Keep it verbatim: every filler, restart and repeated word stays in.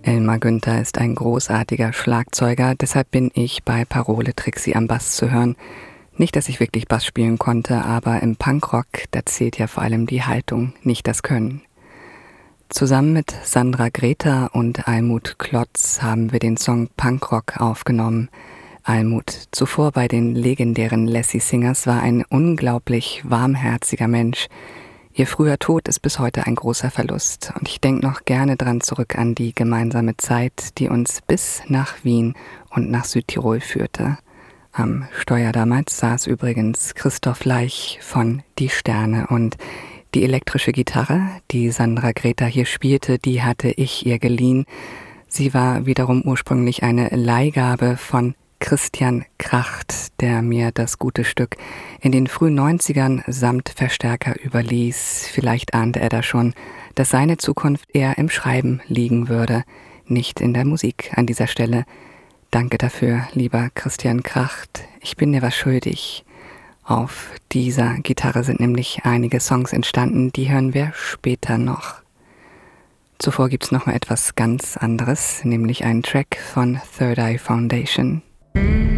Elmar Günther ist ein großartiger Schlagzeuger, deshalb bin ich bei Parole Trixie am Bass zu hören. Nicht, dass ich wirklich Bass spielen konnte, aber im Punkrock, da zählt ja vor allem die Haltung, nicht das Können. Zusammen mit Sandra Greta und Almut Klotz haben wir den Song Punkrock aufgenommen. Almut, zuvor bei den legendären Lassie Singers, war ein unglaublich warmherziger Mensch. Ihr früher Tod ist bis heute ein großer Verlust und ich denke noch gerne dran zurück an die gemeinsame Zeit, die uns bis nach Wien und nach Südtirol führte. Am Steuer damals saß übrigens Christoph Leich von Die Sterne und die elektrische Gitarre, die Sandra Greta hier spielte, die hatte ich ihr geliehen. Sie war wiederum ursprünglich eine Leihgabe von Christian Kracht, der mir das gute Stück in den frühen neunzigern samt Verstärker überließ. Vielleicht ahnte er da schon, dass seine Zukunft eher im Schreiben liegen würde, nicht in der Musik. An dieser Stelle danke dafür, lieber Christian Kracht. Ich bin dir was schuldig. Auf dieser Gitarre sind nämlich einige Songs entstanden, die hören wir später noch. Zuvor gibt's noch mal etwas ganz anderes, nämlich einen Track von Third Eye Foundation.